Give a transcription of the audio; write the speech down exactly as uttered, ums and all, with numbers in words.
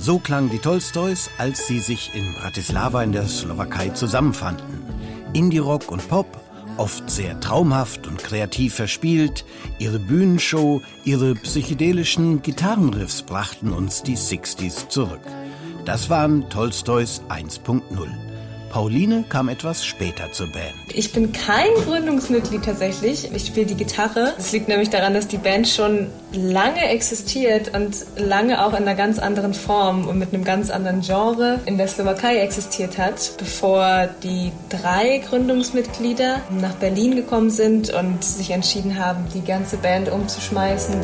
So klangen die Tolstois, als sie sich in Bratislava in der Slowakei zusammenfanden. Indie-Rock und Pop, oft sehr traumhaft und kreativ verspielt, ihre Bühnenshow, ihre psychedelischen Gitarrenriffs brachten uns die sechziger zurück. Das waren Tolstois eins Punkt null. Pauline kam etwas später zur Band. Ich bin kein Gründungsmitglied tatsächlich. Ich spiele die Gitarre. Das liegt nämlich daran, dass die Band schon lange existiert und lange auch in einer ganz anderen Form und mit einem ganz anderen Genre in der Slowakei existiert hat, bevor die drei Gründungsmitglieder nach Berlin gekommen sind und sich entschieden haben, die ganze Band umzuschmeißen